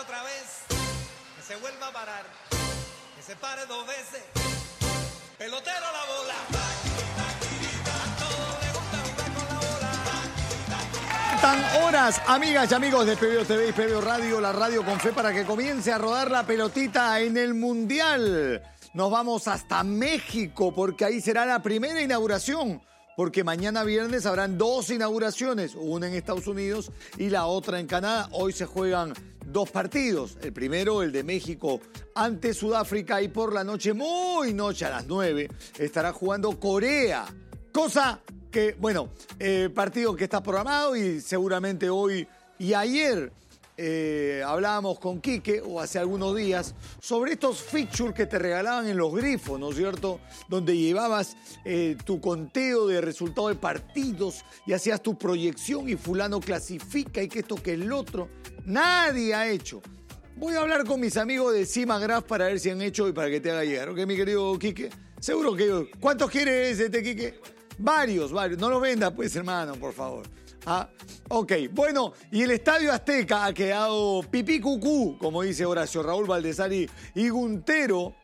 otra vez, que se vuelva a parar, que se pare 2 veces. Pelotero la bola. A todos les gusta jugar con la bola. Faltan horas, amigas y amigos de PBO TV y PBO Radio, la radio con fe, para que comience a rodar la pelotita en el Mundial. Nos vamos hasta México porque ahí será la primera inauguración. Porque mañana viernes habrán 2 inauguraciones, una en Estados Unidos y la otra en Canadá. Hoy se juegan 2 partidos. El primero, el de México ante Sudáfrica, y por la noche, muy noche, a las 9, estará jugando Corea. Cosa que, bueno, partido que está programado y seguramente hoy y ayer hablábamos con Quique, o hace algunos días, sobre estos fixtures que te regalaban en los grifos, ¿no es cierto? Donde llevabas tu conteo de resultados de partidos y hacías tu proyección y fulano clasifica y que esto que el otro. Nadie ha hecho. Voy a hablar con mis amigos de Simagraph para ver si han hecho y para que te haga llegar. ¿Ok, mi querido Quique? Seguro que... ¿Cuántos quieres Quique? Varios. No los vendas, pues, hermano, por favor. Ah, ok, bueno, y el Estadio Azteca ha quedado pipí cucú, como dice Horacio Raúl Valdesari y Guntero,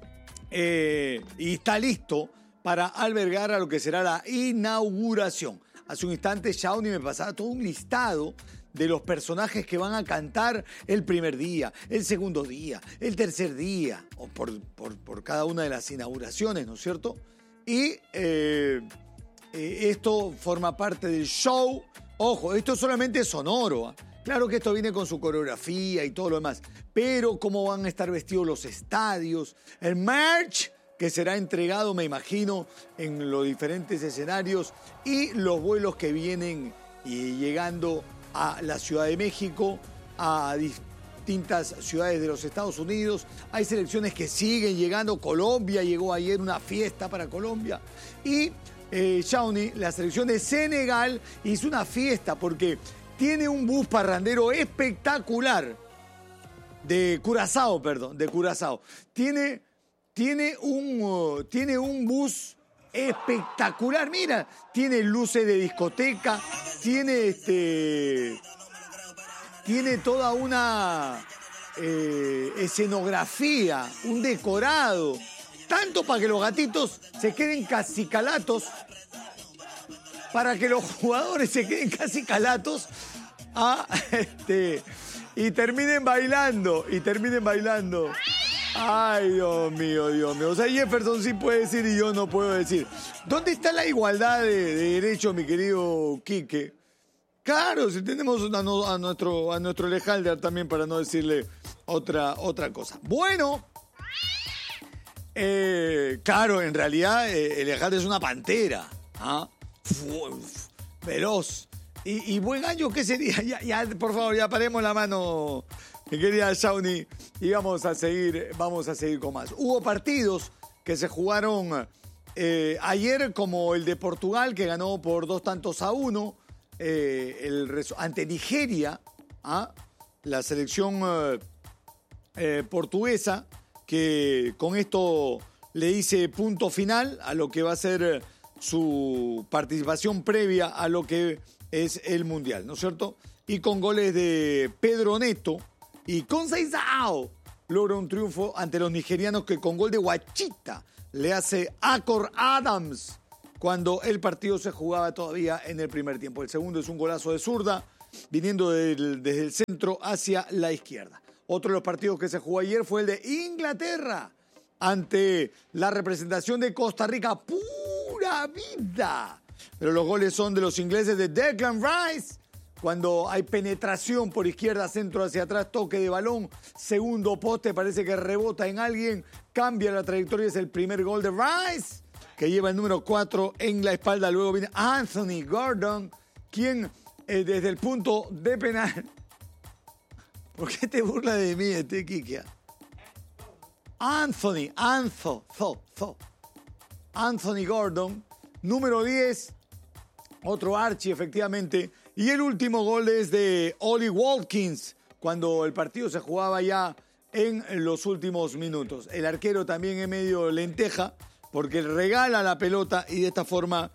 y está listo para albergar a lo que será la inauguración. Hace un instante Shawnee me pasaba todo un listado de los personajes que van a cantar el primer día, el segundo día, el tercer día, o por cada una de las inauguraciones, ¿no es cierto? Y esto forma parte del show. Ojo, esto solamente es sonoro, ¿eh? Claro que esto viene con su coreografía y todo lo demás, pero cómo van a estar vestidos los estadios, el merch que será entregado, me imagino, en los diferentes escenarios, y los vuelos que vienen llegando a la Ciudad de México, a distintas ciudades de los Estados Unidos. Hay selecciones que siguen llegando. Colombia llegó ayer, una fiesta para Colombia. Y Shawnee, la selección de Senegal, hizo una fiesta porque tiene un bus parrandero espectacular de Curazao. Tiene un bus espectacular. Mira, tiene luces de discoteca, tiene toda una escenografía, un decorado. Tanto para que los gatitos se queden cacicalatos, para que los jugadores se queden cacicalatos, y terminen bailando. Ay, Dios mío. O sea, Jefferson sí puede decir y yo no puedo decir. ¿Dónde está la igualdad de derechos, mi querido Quique? Claro, si tenemos a nuestro Lejalder también, para no decirle otra cosa. Bueno. Claro, en realidad el Lejalder es una pantera, veloz y buen año. ¿Qué sería? Ya, por favor, ya paremos la mano, mi querida Shawnee, y vamos a seguir con más. Hubo partidos que se jugaron ayer, como el de Portugal, que ganó por 2-1 ante Nigeria, la selección portuguesa, que con esto le dice punto final a lo que va a ser su participación previa a lo que es el Mundial, ¿no es cierto? Y con goles de Pedro Neto y Conceição logra un triunfo ante los nigerianos, que con gol de Guachita le hace Akor Adams cuando el partido se jugaba todavía en el primer tiempo. El segundo es un golazo de zurda viniendo desde el centro hacia la izquierda. Otro de los partidos que se jugó ayer fue el de Inglaterra ante la representación de Costa Rica. ¡Pura vida! Pero los goles son de los ingleses, de Declan Rice, cuando hay penetración por izquierda, centro hacia atrás, toque de balón, segundo poste, parece que rebota en alguien, cambia la trayectoria, es el primer gol de Rice, que lleva el número 4 en la espalda. Luego viene Anthony Gordon, quien desde el punto de penal... ¿Por qué te burlas de mí, Quique? Anthony Gordon, número 10, otro Archie, efectivamente. Y el último gol es de Ollie Watkins, cuando el partido se jugaba ya en los últimos minutos. El arquero también es medio lenteja, porque regala la pelota y de esta forma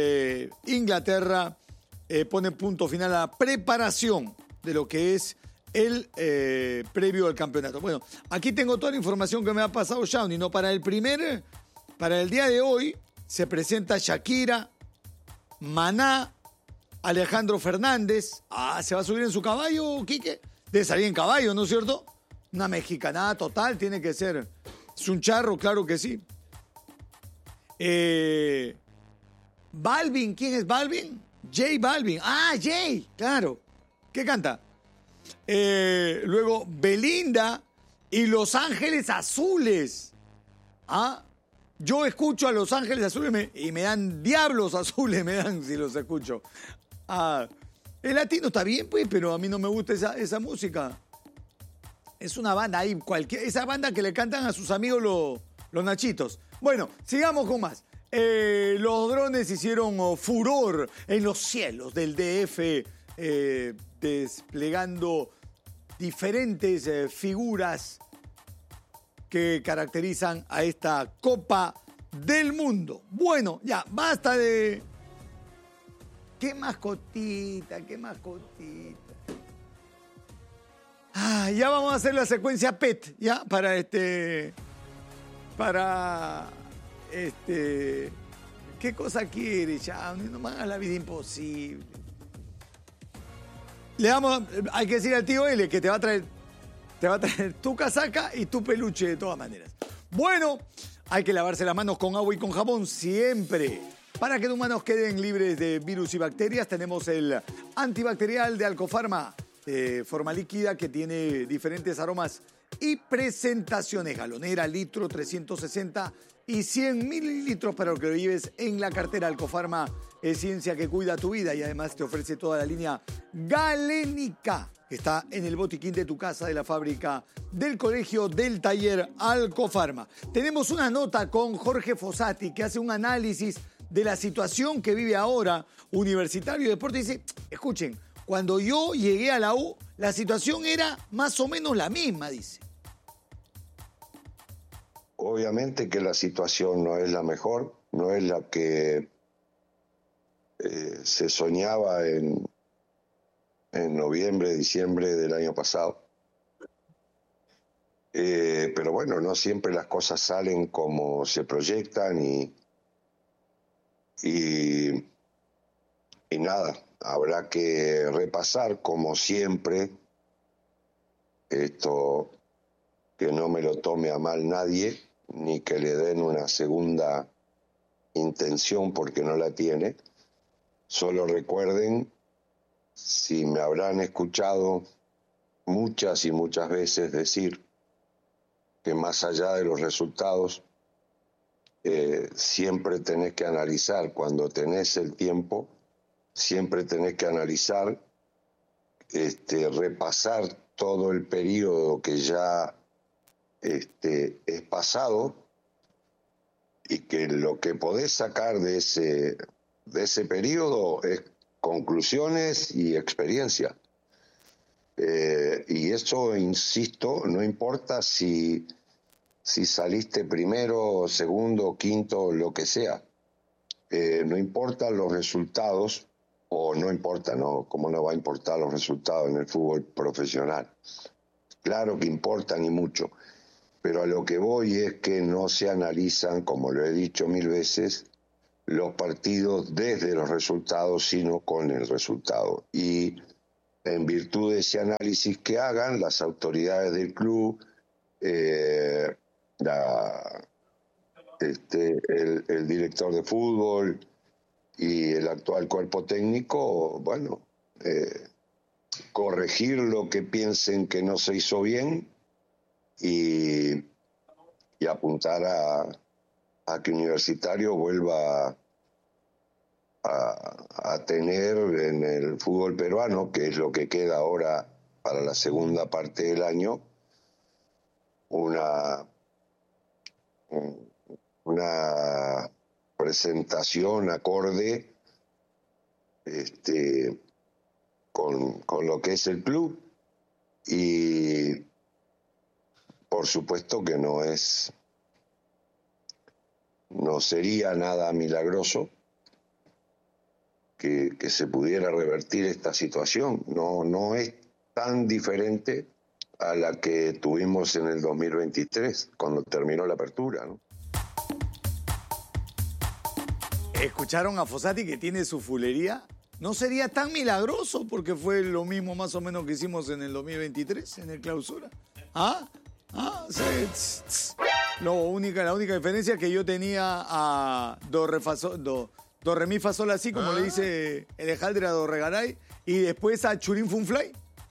Inglaterra pone punto final a la preparación de lo que es el previo al campeonato. Bueno, aquí tengo toda la información que me ha pasado Shawnee, ¿no? Para el día de hoy se presenta Shakira, Maná, Alejandro Fernández. ¿Se va a subir en su caballo, Quique? Debe salir en caballo, ¿no es cierto? Una mexicanada total tiene que ser. Es un charro, claro que sí. Balvin, ¿quién es Balvin? J Balvin. Jay, claro. ¿Qué canta? Luego Belinda y Los Ángeles Azules. Yo escucho a Los Ángeles Azules y me dan diablos azules, me dan si los escucho. El latino está bien, pues, pero a mí no me gusta esa música. Es una banda ahí, esa banda que le cantan a sus amigos los nachitos. Bueno, sigamos con más. Los drones hicieron furor en los cielos del DF, desplegando diferentes figuras que caracterizan a esta Copa del Mundo. Bueno, ya, basta de... ¡Qué mascotita, qué mascotita! Ya vamos a hacer la secuencia PET, ¿ya? ¿Qué cosa quieres, ya? No me hagas la vida imposible. Hay que decir al tío L que te va a traer tu casaca y tu peluche de todas maneras. Bueno, hay que lavarse las manos con agua y con jabón siempre. Para que tus manos queden libres de virus y bacterias, tenemos el antibacterial de Alcofarma, forma líquida que tiene diferentes aromas y presentaciones. Galonera, litro, 360 y 100 mililitros para lo que lo lleves en la cartera. Alcofarma es ciencia que cuida tu vida y además te ofrece toda la línea galénica que está en el botiquín de tu casa, de la fábrica, del colegio, del taller Alcofarma. Tenemos una nota con Jorge Fossati que hace un análisis de la situación que vive ahora Universitario de Deportes. Dice, escuchen, cuando yo llegué a la U, la situación era más o menos la misma, dice. Obviamente que la situación no es la mejor, no es la que se soñaba en noviembre, diciembre del año pasado. Pero bueno, no siempre las cosas salen como se proyectan y nada, habrá que repasar como siempre esto, que no me lo tome a mal nadie, ni que le den una segunda intención porque no la tiene. Solo recuerden, si me habrán escuchado muchas y muchas veces decir que más allá de los resultados, siempre tenés que analizar, cuando tenés el tiempo, siempre tenés que analizar, repasar todo el periodo que ya es pasado y que lo que podés sacar de ese periodo es conclusiones y experiencia. Y eso, insisto, no importa si saliste primero, segundo, quinto, lo que sea. No importan los resultados, o no importa, ¿no? ¿Cómo no va a importar los resultados en el fútbol profesional? Claro que importan y mucho, pero a lo que voy es que no se analizan, como lo he dicho 1000 veces, los partidos desde los resultados, sino con el resultado. Y en virtud de ese análisis que hagan las autoridades del club, el director de fútbol y el actual cuerpo técnico, bueno, corregir lo que piensen que no se hizo bien y apuntar a que Universitario vuelva a tener en el fútbol peruano, que es lo que queda ahora para la segunda parte del año, una presentación acorde con lo que es el club, y por supuesto que no sería nada milagroso que se pudiera revertir esta situación. No es tan diferente a la que tuvimos en el 2023, cuando terminó la apertura, ¿no? ¿Escucharon a Fossati que tiene su fulería? No sería tan milagroso porque fue lo mismo más o menos que hicimos en el 2023, en el clausura. Sí. La única diferencia es que yo tenía a do, re, mi, fa, sol, así, como le dice el Ejaldre a do, re, garay, y después a Churín Funflay.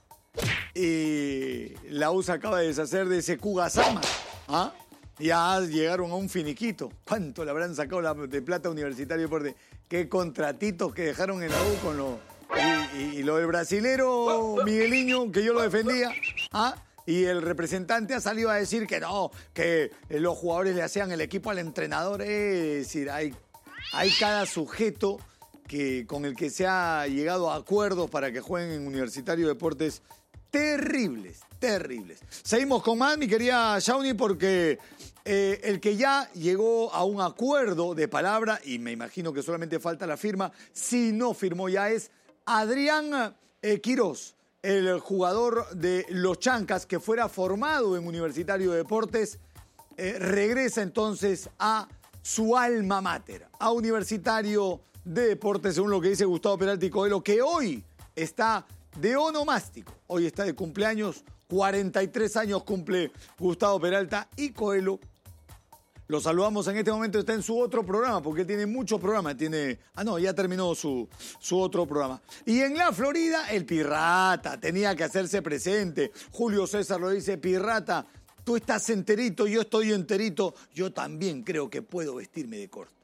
Y la USA acaba de deshacer de ese Kugasama. Ya llegaron a un finiquito. ¿Cuánto le habrán sacado de plata Universitario Deportes? Qué contratitos que dejaron en la U con lo... Y lo del brasilero Migueliño, que yo lo defendía. Y el representante ha salido a decir que no, que los jugadores le hacían el equipo al entrenador. Es decir, hay cada sujeto con el que se ha llegado a acuerdos para que jueguen en Universitario Deportes. Terribles. Seguimos con más, mi querida Shawnee, porque el que ya llegó a un acuerdo de palabra, y me imagino que solamente falta la firma, si no firmó ya, es Adrián Quirós, el jugador de los Chancas, que fuera formado en Universitario de Deportes, regresa entonces a su alma mater, a Universitario de Deportes, según lo que dice Gustavo Peralta y Coelho, que hoy está de onomástico. Hoy está de cumpleaños, 43 años cumple Gustavo Peralta y Coelho. Lo saludamos en este momento, está en su otro programa, porque tiene muchos programas. Ya terminó su otro programa. Y en la Florida, el Pirrata tenía que hacerse presente. Julio César lo dice: Pirrata, tú estás enterito, yo estoy enterito, yo también creo que puedo vestirme de corto.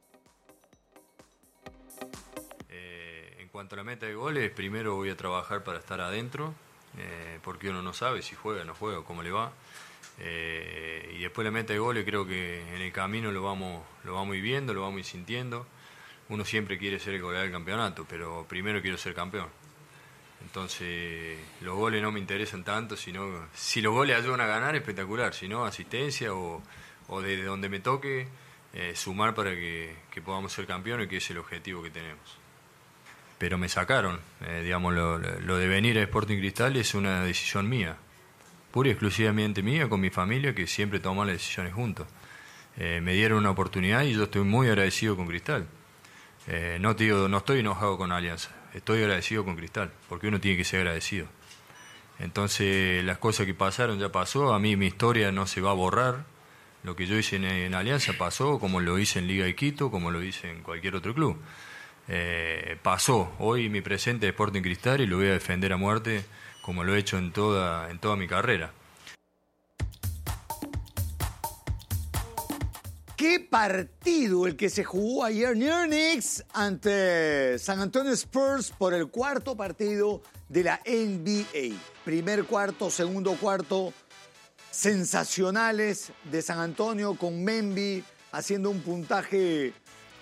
En cuanto a la meta de goles, primero voy a trabajar para estar adentro, porque uno no sabe si juega o no juega, cómo le va. Y después la meta de goles, creo que en el camino lo vamos viendo, lo vamos sintiendo. Uno siempre quiere ser el goleador del campeonato, pero primero quiero ser campeón. Entonces los goles no me interesan tanto, sino si los goles ayudan a ganar, espectacular. Si no, asistencia o desde donde me toque, sumar para que podamos ser campeones, que es el objetivo que tenemos. Pero me sacaron, lo de venir a Sporting Cristal es una decisión mía, pura y exclusivamente mía, con mi familia, que siempre tomamos las decisiones juntos. Me dieron una oportunidad y yo estoy muy agradecido con Cristal. No estoy enojado con Alianza, estoy agradecido con Cristal, porque uno tiene que ser agradecido. Entonces, las cosas que pasaron ya pasó, a mí mi historia no se va a borrar. Lo que yo hice en Alianza pasó, como lo hice en Liga de Quito, como lo hice en cualquier otro club. Pasó. Hoy mi presente es Sporting Cristal y lo voy a defender a muerte, como lo he hecho en toda mi carrera. ¿Qué partido el que se jugó ayer New York Knicks ante San Antonio Spurs por el cuarto partido de la NBA? Primer cuarto, segundo cuarto, sensacionales de San Antonio, con Membi haciendo un puntaje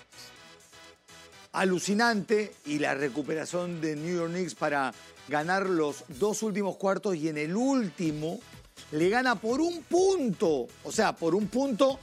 alucinante, y la recuperación de New York Knicks para ganar los dos últimos cuartos, y en el último le gana por un punto. O sea, por un punto,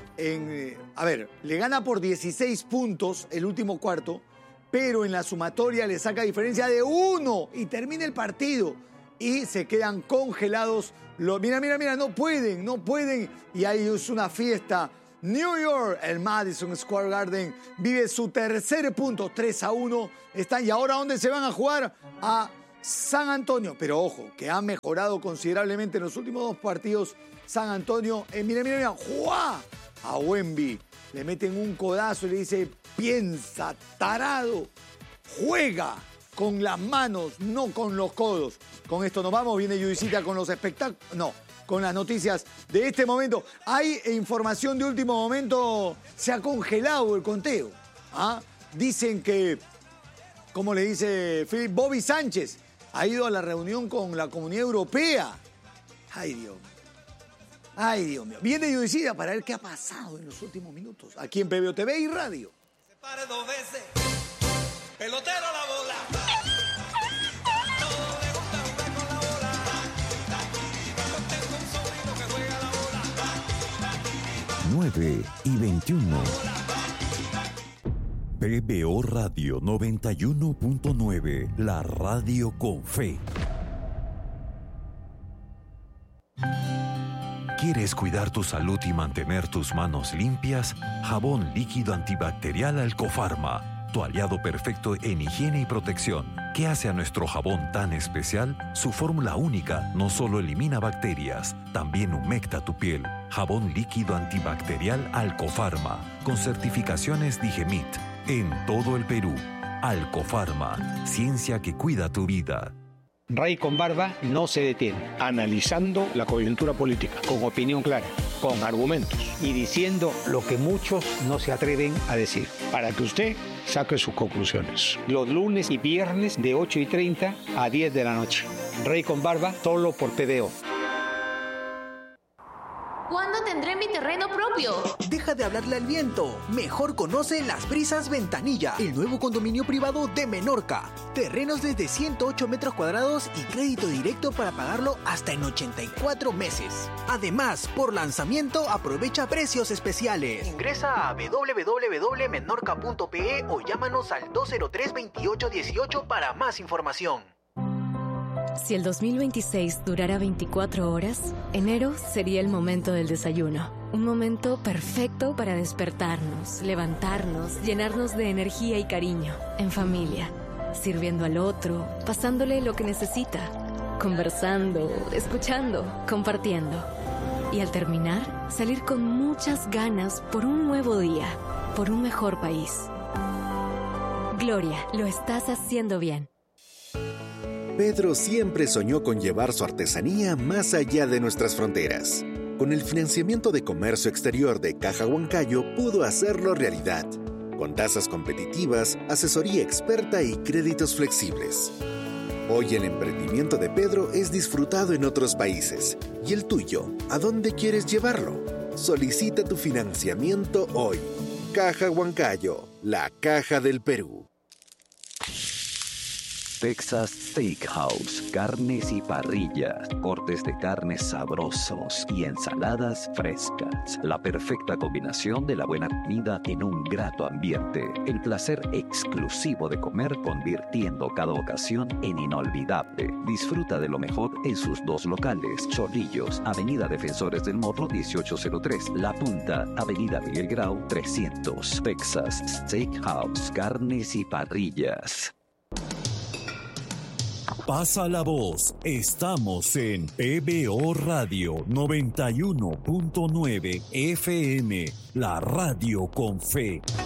le gana por 16 puntos el último cuarto, pero en la sumatoria le saca diferencia de 1 y termina el partido. Y se quedan congelados. Mira, no pueden. Y ahí es una fiesta. New York, el Madison Square Garden, vive su tercer punto, 3-1. Y ahora, ¿dónde se van a jugar? A San Antonio. Pero ojo, que ha mejorado considerablemente en los últimos dos partidos San Antonio. Mira, ¡juá! A Wemby le meten un codazo y le dice: piensa, tarado, juega con las manos, no con los codos. Con esto nos vamos. Viene Judicita con los espectáculos. No, con las noticias de este momento. Hay información de último momento. Se ha congelado el conteo. Dicen que, como le dice Philip, Bobby Sánchez ha ido a la reunión con la Comunidad Europea. Ay, Dios mío. Viene Judicita para ver qué ha pasado en los últimos minutos. Aquí en PBO TV y Radio. Se pare 2 veces. Pelotero la bola. Todo le gusta jugar con la bola. Yo tengo un sobrino que juega la bola. 9:21. PBO Radio 91.9, la radio con fe. ¿Quieres cuidar tu salud y mantener tus manos limpias? Jabón líquido antibacterial Alcofarma, tu aliado perfecto en higiene y protección. ¿Qué hace a nuestro jabón tan especial? Su fórmula única no solo elimina bacterias, también humecta tu piel. Jabón líquido antibacterial Alcofarma, con certificaciones Digemit, en todo el Perú. Alcofarma, ciencia que cuida tu vida. Rey con Barba no se detiene. Analizando la coyuntura política. Con opinión clara. Con argumentos. Y diciendo lo que muchos no se atreven a decir. Para que usted saque sus conclusiones. Los lunes y viernes de 8:30 a 10 de la noche. Rey con Barba, solo por PBO. ¿Cuándo tendré mi terreno propio? Deja de hablarle al viento. Mejor conoce Las Brisas Ventanilla, el nuevo condominio privado de Menorca. Terrenos desde 108 metros cuadrados y crédito directo para pagarlo hasta en 84 meses. Además, por lanzamiento aprovecha precios especiales. Ingresa a www.menorca.pe o llámanos al 203-2818 para más información. Si el 2026 durara 24 horas, enero sería el momento del desayuno. Un momento perfecto para despertarnos, levantarnos, llenarnos de energía y cariño. En familia, sirviendo al otro, pasándole lo que necesita, conversando, escuchando, compartiendo. Y al terminar, salir con muchas ganas por un nuevo día, por un mejor país. Gloria, lo estás haciendo bien. Pedro siempre soñó con llevar su artesanía más allá de nuestras fronteras. Con el financiamiento de comercio exterior de Caja Huancayo pudo hacerlo realidad, con tasas competitivas, asesoría experta y créditos flexibles. Hoy el emprendimiento de Pedro es disfrutado en otros países. ¿Y el tuyo? ¿A dónde quieres llevarlo? Solicita tu financiamiento hoy. Caja Huancayo, la caja del Perú. Texas Steakhouse, carnes y parrillas, cortes de carnes sabrosos y ensaladas frescas. La perfecta combinación de la buena comida en un grato ambiente. El placer exclusivo de comer convirtiendo cada ocasión en inolvidable. Disfruta de lo mejor en sus dos locales. Chorrillos, Avenida Defensores del Morro 1803. La Punta, Avenida Miguel Grau 300. Texas Steakhouse, carnes y parrillas. Pasa la voz, estamos en PBO Radio 91.9 FM, la radio con fe.